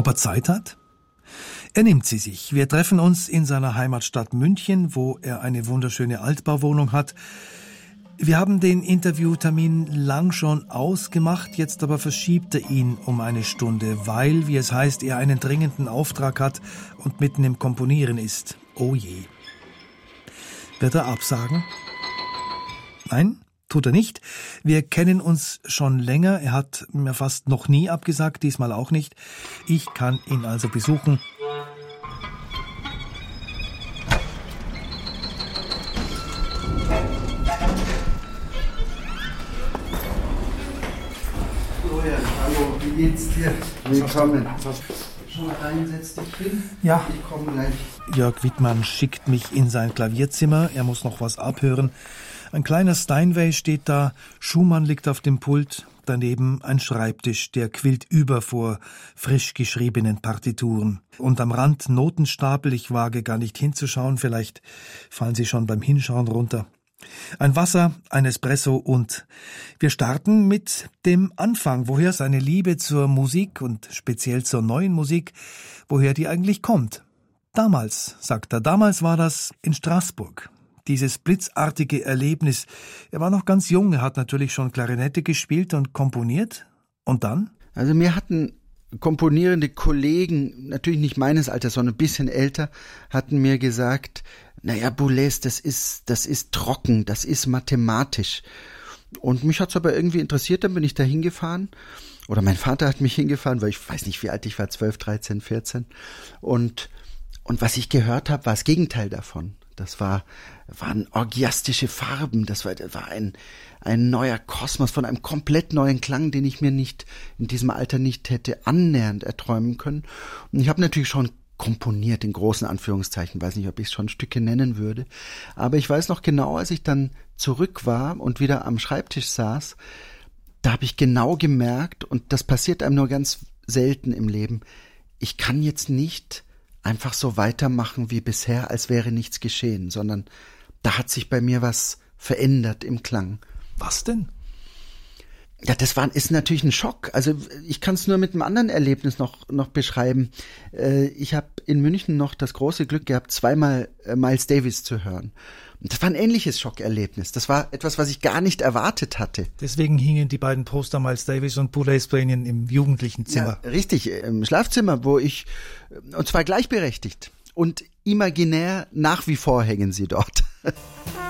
Ob er Zeit hat? Er nimmt sie sich. Wir treffen uns in seiner Heimatstadt München, wo er eine wunderschöne Altbauwohnung hat. Wir haben den Interviewtermin lang schon ausgemacht, jetzt aber verschiebt er ihn um eine Stunde, weil, wie es heißt, er einen dringenden Auftrag hat und mitten im Komponieren ist. Oh je. Wird er absagen? Nein, tut er nicht. Wir kennen uns schon länger. Er hat mir fast noch nie abgesagt, diesmal auch nicht. Ich kann ihn also besuchen. Hallo, wie geht's dir? Willkommen. Schon rein, setz dich hin. Ja. Ich komme gleich. Jörg Wittmann schickt mich in sein Klavierzimmer. Er muss noch was abhören. Ein kleiner Steinway steht da, Schumann liegt auf dem Pult, daneben ein Schreibtisch, der quillt über vor frisch geschriebenen Partituren. Und am Rand Notenstapel, ich wage gar nicht hinzuschauen, vielleicht fallen sie schon beim Hinschauen runter. Ein Wasser, ein Espresso und wir starten mit dem Anfang, woher seine Liebe zur Musik und speziell zur neuen Musik, woher die eigentlich kommt. Damals, sagt er, damals war das in Straßburg. Dieses blitzartige Erlebnis. Er war noch ganz jung, er hat natürlich schon Klarinette gespielt und komponiert. Und dann? Also mir hatten komponierende Kollegen, natürlich nicht meines Alters, sondern ein bisschen älter, hatten mir gesagt, naja, Boulez, das ist trocken, das ist mathematisch. Und mich hat's aber irgendwie interessiert, dann bin ich da hingefahren. Oder mein Vater hat mich hingefahren, weil ich weiß nicht, wie alt ich war, 12, 13, 14. Und was ich gehört habe, war das Gegenteil davon. Das waren orgiastische Farben, das war ein neuer Kosmos von einem komplett neuen Klang, den ich mir nicht in diesem Alter nicht hätte annähernd erträumen können. Und ich habe natürlich schon komponiert, in großen Anführungszeichen, weiß nicht, ob ich es schon Stücke nennen würde, aber ich weiß noch genau, als ich dann zurück war und wieder am Schreibtisch saß, da habe ich genau gemerkt, und das passiert einem nur ganz selten im Leben, ich kann jetzt nicht einfach so weitermachen wie bisher, als wäre nichts geschehen, sondern da hat sich bei mir was verändert im Klang. Was denn? Ja, ist natürlich ein Schock. Also ich kann es nur mit einem anderen Erlebnis noch beschreiben. Ich habe in München noch das große Glück gehabt, zweimal Miles Davis zu hören. Und das war ein ähnliches Schockerlebnis. Das war etwas, was ich gar nicht erwartet hatte. Deswegen hingen die beiden Poster Miles Davis und Boulez im jugendlichen Zimmer. Ja, richtig, im Schlafzimmer, und zwar gleichberechtigt. Und imaginär nach wie vor hängen sie dort.